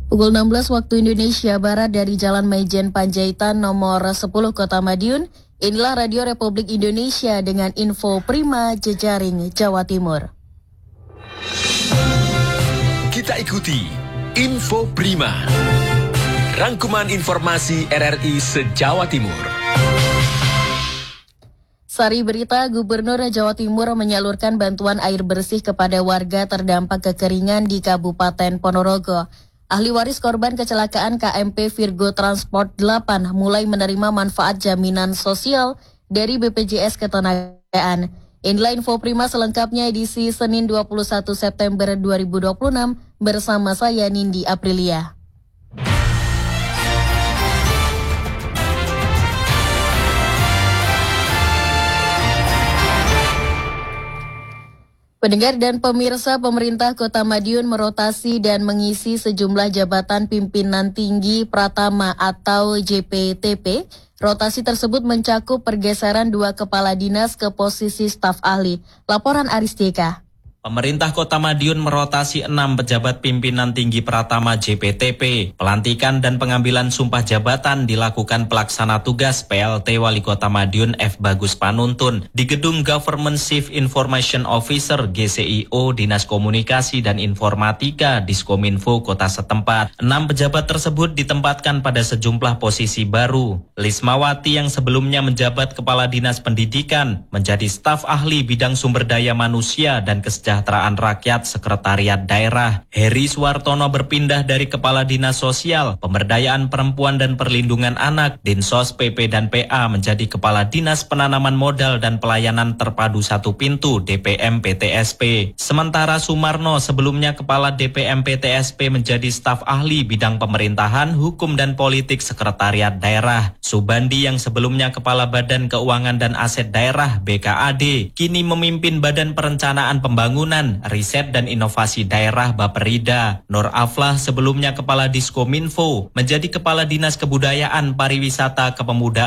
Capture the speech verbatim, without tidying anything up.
Pukul enam belas waktu Indonesia Barat dari Jalan Maijen Panjaitan nomor sepuluh Kota Madiun, inilah Radio Republik Indonesia dengan info prima jejaring Jawa Timur. Kita ikuti Info Prima, rangkuman informasi R R I se-Jawa Timur. Sari berita, Gubernur Jawa Timur menyalurkan bantuan air bersih kepada warga terdampak kekeringan di Kabupaten Ponorogo. Ahli waris korban kecelakaan K M P Virgo Transport delapan mulai menerima manfaat jaminan sosial dari B P J S Ketenagaan. Inilah info prima selengkapnya edisi Senin dua puluh satu September dua ribu dua puluh enam bersama saya Nindi Aprilia. Pendengar dan pemirsa, pemerintah Kota Madiun merotasi dan mengisi sejumlah jabatan pimpinan tinggi Pratama atau J P T P. Rotasi tersebut mencakup pergeseran dua kepala dinas ke posisi staf ahli. Laporan Aristika. Pemerintah Kota Madiun merotasi enam pejabat pimpinan tinggi Pratama J P T P. Pelantikan dan pengambilan sumpah jabatan dilakukan pelaksana tugas P L T Wali Kota Madiun F. Bagus Panuntun di Gedung Government Chief Information Officer G C I O Dinas Komunikasi dan Informatika Diskominfo Kota setempat. Enam pejabat tersebut ditempatkan pada sejumlah posisi baru. Lismawati yang sebelumnya menjabat Kepala Dinas Pendidikan menjadi staf ahli bidang sumber daya manusia dan kesejahteraan Kesejahteraan Rakyat Sekretariat Daerah. Heri Suwartono berpindah dari Kepala Dinas Sosial, Pemberdayaan Perempuan dan Perlindungan Anak, Dinsos P P dan P A menjadi Kepala Dinas Penanaman Modal dan Pelayanan Terpadu Satu Pintu D P M P T S P. Sementara Sumarno sebelumnya Kepala D P M P T S P menjadi staf ahli bidang pemerintahan, hukum dan politik Sekretariat Daerah. Subandi yang sebelumnya Kepala Badan Keuangan dan Aset Daerah B K A D kini memimpin Badan Perencanaan Pembangunan, Riset dan Inovasi Daerah Baperida. Nur Aflah sebelumnya Kepala Diskominfo menjadi Kepala Dinas Kebudayaan, Pariwisata, Kepemudaan